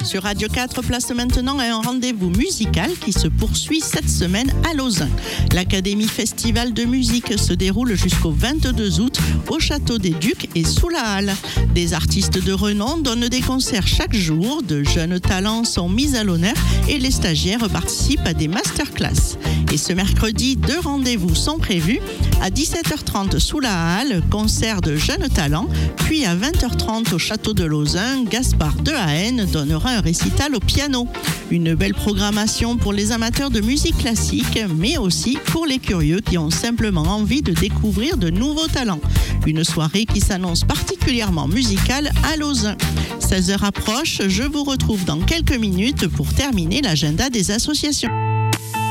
Sur Radio 4, place maintenant à un rendez-vous musical qui se poursuit cette semaine à Lausanne. L'Académie Festival de musique se déroule jusqu'au 22 août au Château des Ducs et sous la Halle. Des artistes de renom donnent des concerts chaque jour, de jeunes talents sont mis à l'honneur et les stagiaires participent à des masterclass. Et ce mercredi, 2 rendez-vous sont prévus. À 17h30 sous la Halle, concert de jeunes talents, puis à 20h30 au Château de Lausanne, Gaspard Dehaene donnera un récital au piano. Une belle programmation pour les amateurs de musique classique, mais aussi pour les curieux qui ont simplement envie de découvrir de nouveaux talents. Une soirée qui s'annonce particulièrement musicale à Lausanne. 16h approche, je vous retrouve dans quelques minutes pour terminer l'agenda des associations.